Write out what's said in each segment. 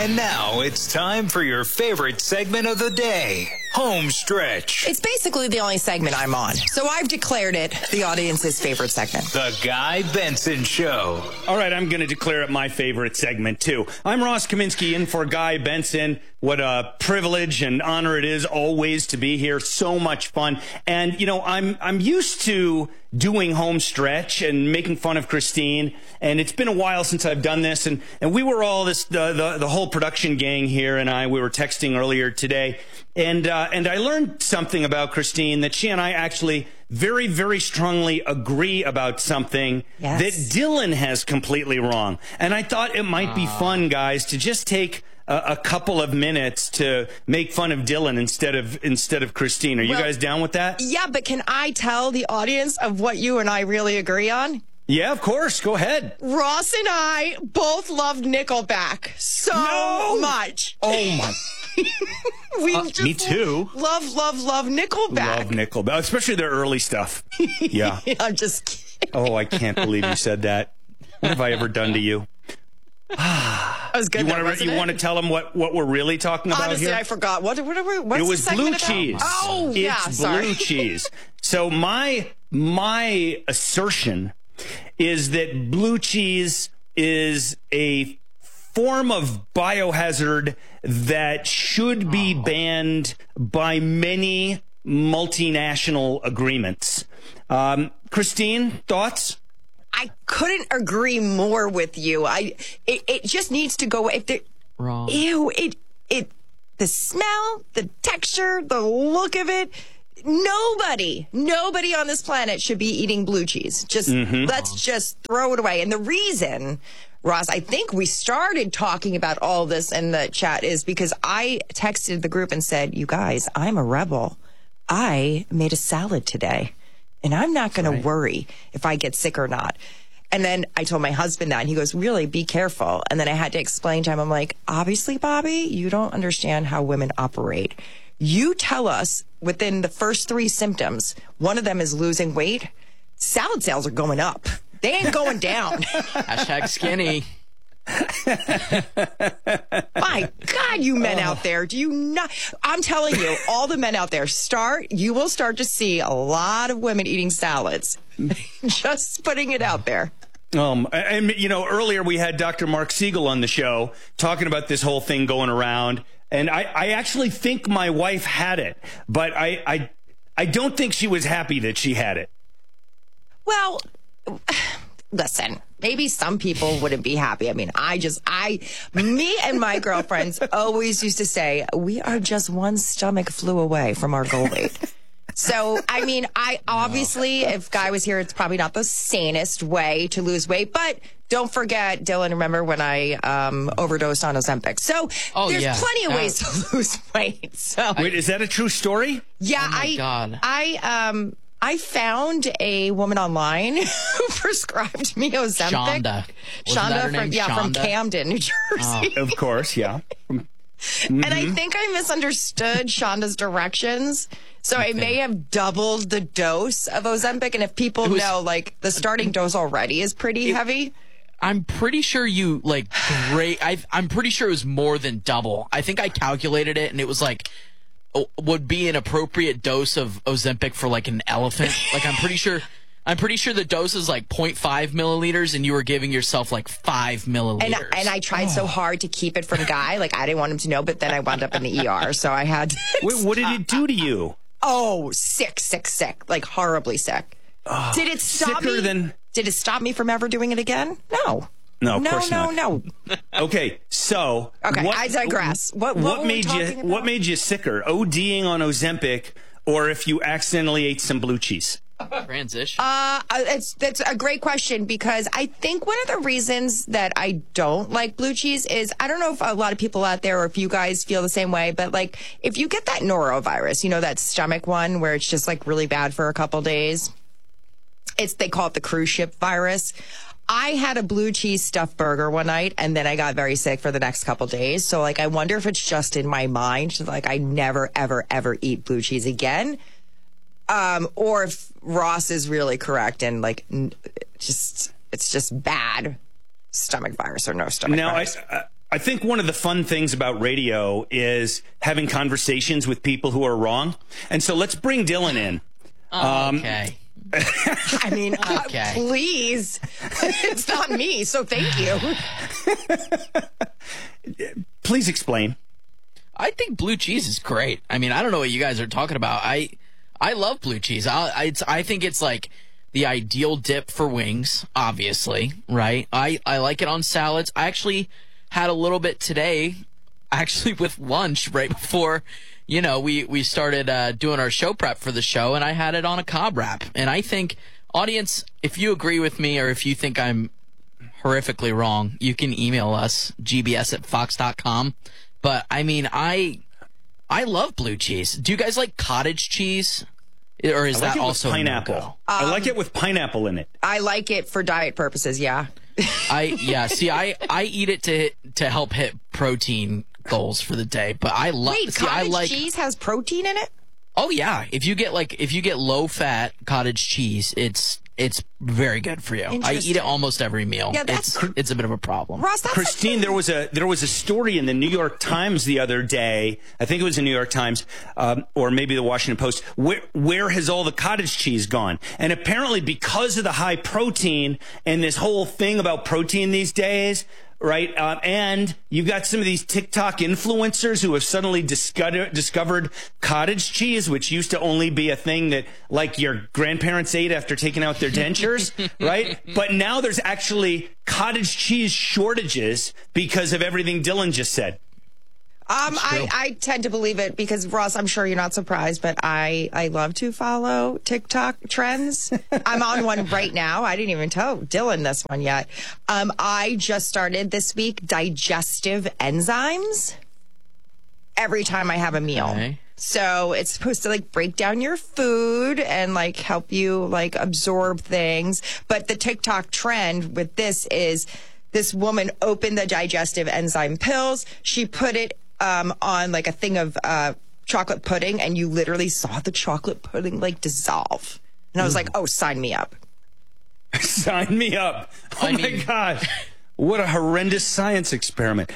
And now it's time for your favorite segment of the day, Home Stretch. It's basically the only segment I'm on, so I've declared it the audience's favorite segment. The Guy Benson Show. All right, I'm going to declare it my favorite segment, too. I'm Ross Kaminsky in for Guy Benson. What a privilege and honor it is always to be here. So much fun. And, you know, I'm used to doing Home Stretch and making fun of Christine. And it's been a while since I've done this. And we were all the whole production gang here we were texting earlier today. And I learned something about Christine, that she and I actually very, very strongly agree about something that Dylan has completely wrong. And I thought it might be fun, guys, to just take a couple of minutes to make fun of Dylan instead of Christine. Are you guys down with that? Yeah, but can I tell the audience of what you and I really agree on? Yeah, of course. Go ahead. Ross and I both loved Nickelback so much. Oh, my. Me too. Love Nickelback. Love Nickelback, especially their early stuff. Yeah. I'm just kidding. Oh, I can't believe you said that. What have I ever done to you? That was good. You want to tell them what we're really talking about? Honestly, here? I forgot. What's it was the blue segment cheese. About? Oh, yeah. It's Sorry. blue cheese. So my assertion is that blue cheese is a form of biohazard that should be banned by many multinational agreements. Christine, thoughts? I couldn't agree more with you. It just needs to go. Wrong. Ew! The smell, the texture, the look of it. Nobody on this planet should be eating blue cheese. Let's just throw it away. And the reason, Ross, I think we started talking about all this in the chat is because I texted the group and said, "You guys, I'm a rebel. I made a salad today. And I'm not going to worry if I get sick or not." And then I told my husband that, and he goes, "Really, be careful." And then I had to explain to him, I'm like, "Obviously, Bobby, you don't understand how women operate. You tell us within the first 3 symptoms, one of them is losing weight, salad sales are going up. They ain't going down." Hashtag skinny. My God, you men out there, do you not? I'm telling you, all the men out there, you will start to see a lot of women eating salads. Just putting it out there. And you know, earlier we had Dr. Mark Siegel on the show talking about this whole thing going around. And I actually think my wife had it, but I don't think she was happy that she had it. Well, listen, maybe some people wouldn't be happy. I mean, me and my girlfriends always used to say, we are just one stomach flu away from our goal weight. So, I mean, obviously, if Guy was here, it's probably not the sanest way to lose weight. But don't forget, Dylan, remember when I overdosed on Ozempic? So there's plenty of ways to lose weight. So wait, is that a true story? Yeah, oh my God. I found a woman online who prescribed me Ozempic. Shonda from Camden, New Jersey. Of course, yeah. And I think I misunderstood Shonda's directions. So I may have doubled the dose of Ozempic. And if people know, like, the starting dose already is pretty heavy. I'm pretty sure I'm pretty sure it was more than double. I think I calculated it, and it was like would be an appropriate dose of Ozempic for like an elephant. Like I'm pretty sure the dose is like 0.5 milliliters, and you were giving yourself like 5 milliliters. And I tried so hard to keep it from Guy. Like, I didn't want him to know, but then I wound up in the ER, so I had to. Wait, what did it do to you? Oh, sick. Like, horribly sick. Did it stop me? Did it stop me from ever doing it again? No. No, of course not. No. Okay, so I digress. What made you sicker? ODing on Ozempic, or if you accidentally ate some blue cheese? Transition. That's a great question, because I think one of the reasons that I don't like blue cheese is, I don't know if a lot of people out there or if you guys feel the same way, but like if you get that norovirus, you know, that stomach one where it's just like really bad for a couple days. They call it the cruise ship virus. I had a blue cheese stuffed burger one night, and then I got very sick for the next couple days. So like, I wonder if it's just in my mind, like I never, ever, ever eat blue cheese again. Or if Ross is really correct and like, it's just bad stomach virus or no stomach virus. I think one of the fun things about radio is having conversations with people who are wrong. And so let's bring Dylan in. Okay. I mean, Okay. please. It's not me, so thank you. Please explain. I think blue cheese is great. I mean, I don't know what you guys are talking about. I love blue cheese. I think it's like the ideal dip for wings, obviously, right? I like it on salads. I actually had a little bit today, actually with lunch right before, we started doing our show prep for the show, and I had it on a Cobb wrap. And I think, audience, if you agree with me or if you think I'm horrifically wrong, you can email us, gbs@fox.com. But, I mean, I love blue cheese. Do you guys like cottage cheese? Or is that also pineapple? no-go? I like it with pineapple in it. I like it for diet purposes, yeah. I eat it to help hit protein goals for the day. But I love Wait, cottage cheese has protein in it? Oh yeah, if you get low fat cottage cheese, it's very good for you. I eat Interesting. it almost every meal. Yeah, it's a bit of a problem. Ross, that's Christine, there was a story in the New York Times the other day. I think it was the New York Times, or maybe the Washington Post. Where has all the cottage cheese gone? And apparently, because of the high protein and this whole thing about protein these days, right? And you've got some of these TikTok influencers who have suddenly discovered cottage cheese, which used to only be a thing that like your grandparents ate after taking out their dentures, right? But now there's actually cottage cheese shortages because of everything Dylan just said. I tend to believe it because, Ross, I'm sure you're not surprised, but I love to follow TikTok trends. I'm on one right now. I didn't even tell Dylan this one yet. I just started this week digestive enzymes every time I have a meal. Okay. So it's supposed to like break down your food and like help you like absorb things. But the TikTok trend with this is this woman opened the digestive enzyme pills. She put it on like a thing of chocolate pudding, and you literally saw the chocolate pudding like dissolve. And I was like, oh, sign me up. Sign me up. Oh my God. What a horrendous science experiment.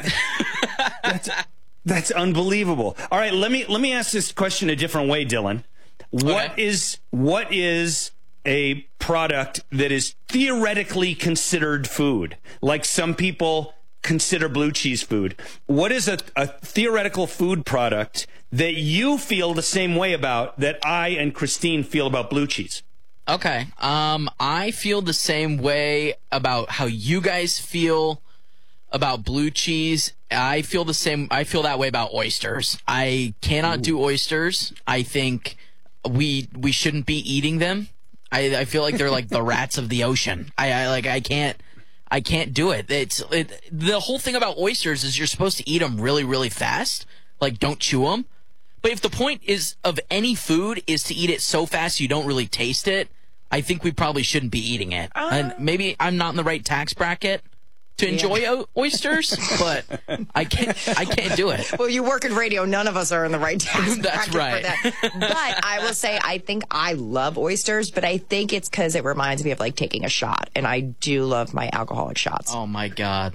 That's unbelievable. All right, let me ask this question a different way, Dylan. What is a product that is theoretically considered food? Like some people consider blue cheese food. What is a theoretical food product that you feel the same way about that I and Christine feel about blue cheese? Okay. I feel the same way about how you guys feel about blue cheese. I feel that way about oysters. I cannot do oysters. I think we shouldn't be eating them. I feel like they're like the rats of the ocean. I can't do it. The whole thing about oysters is you're supposed to eat them really, really fast. Like, don't chew them. But if the point of any food is to eat it so fast you don't really taste it, I think we probably shouldn't be eating it. And maybe I'm not in the right tax bracket to enjoy oysters, but I can't do it. Well, you work in radio. None of us are in the right tax That's bracket right. for that. But I will say, I think I love oysters, but I think it's because it reminds me of like taking a shot, and I do love my alcoholic shots. Oh my God.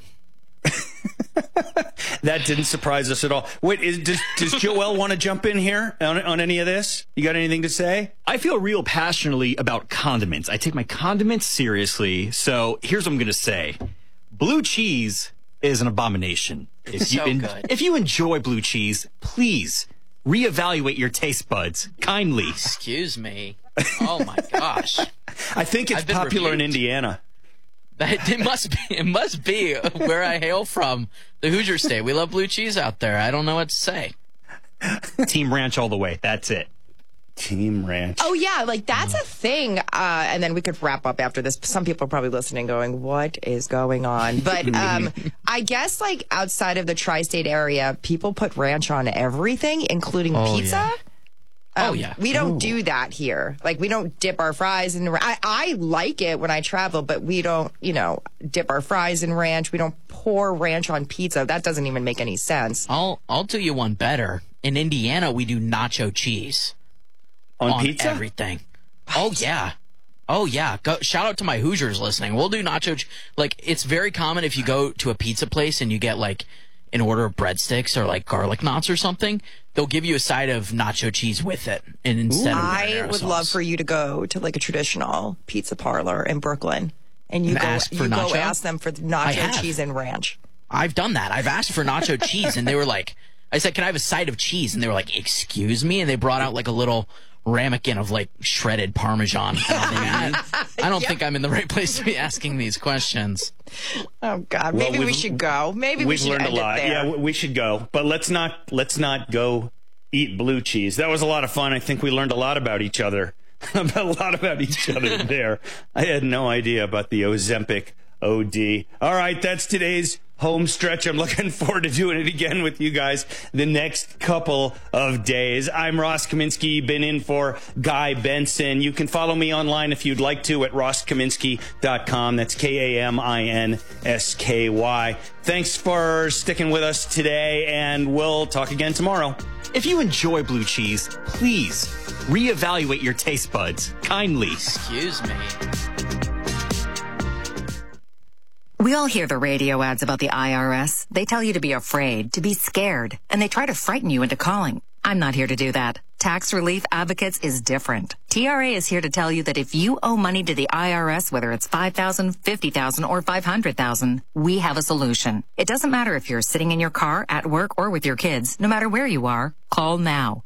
That didn't surprise us at all. Wait, does Joel want to jump in here on any of this? You got anything to say? I feel real passionately about condiments. I take my condiments seriously. So here's what I'm going to say. Blue cheese is an abomination. It's so good. If you enjoy blue cheese, please reevaluate your taste buds kindly. Excuse me. Oh my gosh. I think it's I've been popular in rebuked. Indiana. It must be where I hail from, the Hoosier State. We love blue cheese out there. I don't know what to say. Team Ranch all the way. That's it. Team Ranch. Oh, yeah, like that's a thing. And then we could wrap up after this. Some people are probably listening going, what is going on? But I guess like outside of the tri-state area, people put ranch on everything, including pizza. Yeah. We don't do that here. Like, we don't dip our fries in I like it when I travel, but we don't, dip our fries in ranch. We don't pour ranch on pizza. That doesn't even make any sense. I'll do you one better. In Indiana, we do nacho cheese on pizza? everything. Oh yeah. Oh, yeah. Shout out to my Hoosiers listening. We'll do nacho. Like, it's very common if you go to a pizza place and you get, like, an order of breadsticks or, like, garlic knots or something, they'll give you a side of nacho cheese with it. And instead of I would love for you to go to, like, a traditional pizza parlor in Brooklyn. And you go ask them for nacho cheese and ranch. I've done that. I've asked for nacho cheese, and they were like, I said, can I have a side of cheese? And they were like, excuse me? And they brought out, like, a little ramekin of, like, shredded Parmesan. I don't think I'm in the right place to be asking these questions. Oh, God. Maybe we should go. Maybe we should learned a lot. Yeah, we should go. But let's not go eat blue cheese. That was a lot of fun. I think we learned a lot about each other. There. I had no idea about the Ozempic OD. All right, that's today's home stretch. I'm looking forward to doing it again with you guys the next couple of days. I'm Ross Kaminsky, been in for Guy Benson. You can follow me online if you'd like to at rosskaminsky.com. That's KAMINSKY. Thanks for sticking with us today, and we'll talk again tomorrow. If you enjoy blue cheese, please reevaluate your taste buds. Kindly. Excuse me. We all hear the radio ads about the IRS. They tell you to be afraid, to be scared, and they try to frighten you into calling. I'm not here to do that. Tax Relief Advocates is different. TRA is here to tell you that if you owe money to the IRS, whether it's $5,000, $50,000, or $500,000, we have a solution. It doesn't matter if you're sitting in your car, at work, or with your kids. No matter where you are, call now.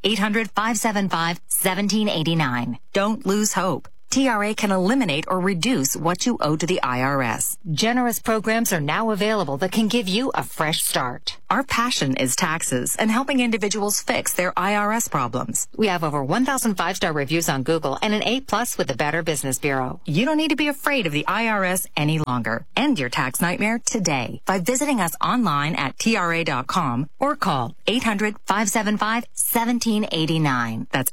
800-575-1789. Don't lose hope. TRA can eliminate or reduce what you owe to the IRS. Generous programs are now available that can give you a fresh start. Our passion is taxes and helping individuals fix their IRS problems. We have over 1,000 5-star reviews on Google and an A+ with the Better Business Bureau. You don't need to be afraid of the IRS any longer. End your tax nightmare today by visiting us online at TRA.com or call 800-575-1789. That's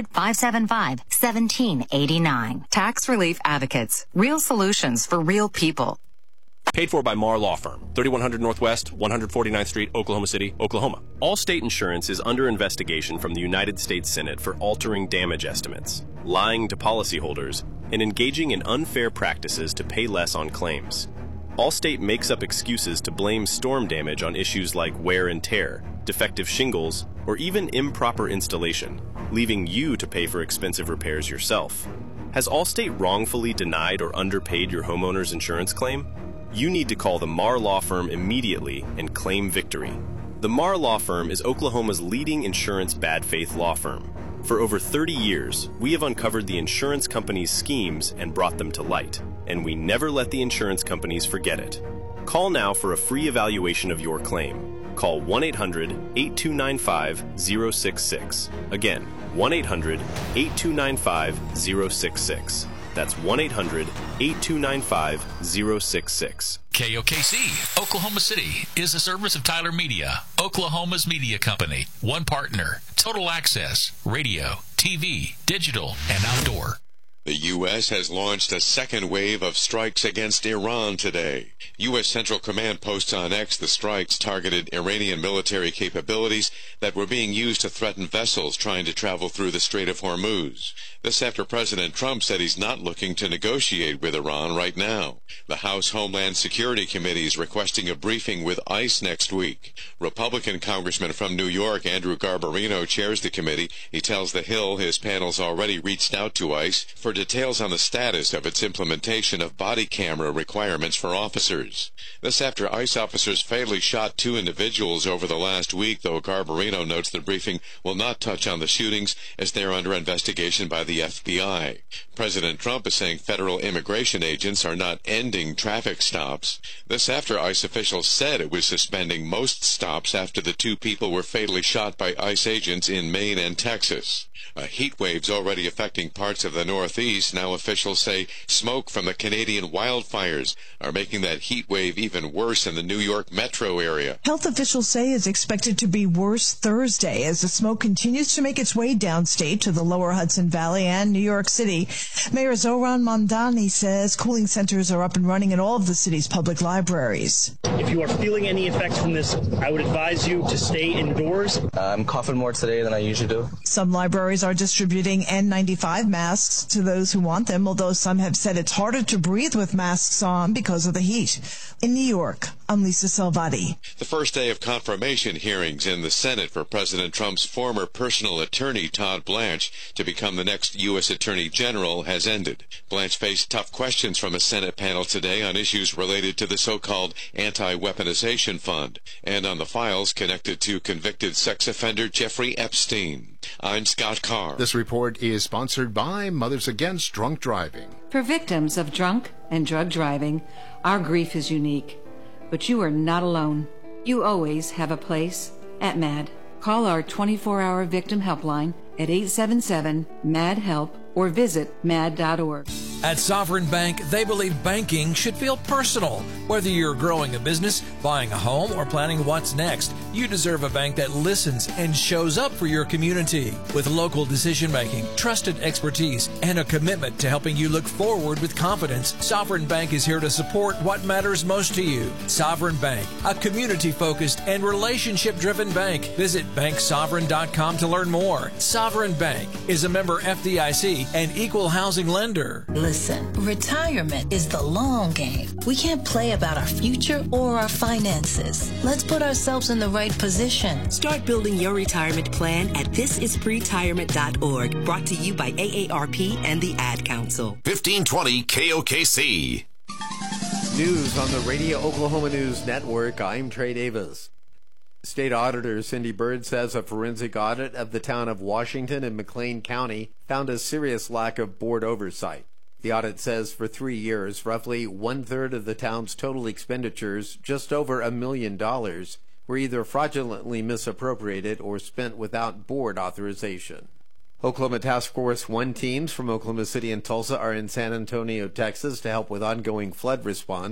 800-575-1789. Tax Relief Advocates. Real solutions for real people. Paid for by Marr Law Firm, 3100 Northwest, 149th Street, Oklahoma City, Oklahoma. Allstate Insurance is under investigation from the United States Senate for altering damage estimates, lying to policyholders, and engaging in unfair practices to pay less on claims. Allstate makes up excuses to blame storm damage on issues like wear and tear, defective shingles, or even improper installation, leaving you to pay for expensive repairs yourself. Has Allstate wrongfully denied or underpaid your homeowner's insurance claim? You need to call the Marr Law Firm immediately and claim victory. The Marr Law Firm is Oklahoma's leading insurance bad faith law firm. For over 30 years, we have uncovered the insurance companies' schemes and brought them to light, and we never let the insurance companies forget it. Call now for a free evaluation of your claim. Call 1-800-8295-066. Again, 1-800-8295-066. That's 1-800-8295-066. KOKC, Oklahoma City, is a service of Tyler Media, Oklahoma's media company. One partner, total access, radio, TV, digital, and outdoor. The U.S. has launched a second wave of strikes against Iran today. U.S. Central Command posts on X the strikes targeted Iranian military capabilities that were being used to threaten vessels trying to travel through the Strait of Hormuz. This after President Trump said he's not looking to negotiate with Iran right now. The House Homeland Security Committee is requesting a briefing with ICE next week. Republican Congressman from New York, Andrew Garbarino, chairs the committee. He tells The Hill his panel's already reached out to ICE for details on the status of its implementation of body camera requirements for officers. This after ICE officers fatally shot 2 individuals over the last week, though Garbarino notes the briefing will not touch on the shootings as they are under investigation by the FBI. President Trump is saying federal immigration agents are not ending traffic stops. This after ICE officials said it was suspending most stops after the 2 people were fatally shot by ICE agents in Maine and Texas. A heat wave's already affecting parts of the Northeast. Now officials say smoke from the Canadian wildfires are making that heat wave even worse in the New York metro area. Health officials say it's expected to be worse Thursday as the smoke continues to make its way downstate to the lower Hudson Valley and New York City. Mayor Zoran Mamdani says cooling centers are up and running in all of the city's public libraries. If you are feeling any effects from this, I would advise you to stay indoors. I'm coughing more today than I usually do. Some libraries are distributing N95 masks to those those who want them, although some have said it's harder to breathe with masks on because of the heat. In New York, I'm Lisa Salvati. The first day of confirmation hearings in the Senate for President Trump's former personal attorney, Todd Blanche, to become the next U.S. Attorney General has ended. Blanche faced tough questions from a Senate panel today on issues related to the so-called anti-weaponization fund and on the files connected to convicted sex offender Jeffrey Epstein. I'm Scott Carr. This report is sponsored by Mothers Against Drunk Driving. For victims of drunk and drug driving, our grief is unique. But you are not alone. You always have a place at MAD. Call our 24-hour victim helpline at 877-MAD-HELP or visit mad.org. At Sovereign Bank, they believe banking should feel personal. Whether you're growing a business, buying a home, or planning what's next, you deserve a bank that listens and shows up for your community. With local decision-making, trusted expertise, and a commitment to helping you look forward with confidence, Sovereign Bank is here to support what matters most to you. Sovereign Bank, a community-focused and relationship-driven bank. Visit banksovereign.com to learn more. Sovereign Bank is a member FDIC and equal housing lender. Listen, retirement is the long game. We can't play about our future or our finances. Let's put ourselves in the right position. Start building your retirement plan at thisispretirement.org. Brought to you by AARP and the Ad Council. 1520 KOKC. News on the Radio Oklahoma News Network. I'm Trey Davis. State Auditor Cindy Byrd says a forensic audit of the town of Washington in McLean County found a serious lack of board oversight. The audit says for 3 years, roughly one-third of the town's total expenditures, just over $1 million, were either fraudulently misappropriated or spent without board authorization. Oklahoma Task Force 1 teams from Oklahoma City and Tulsa are in San Antonio, Texas to help with ongoing flood response.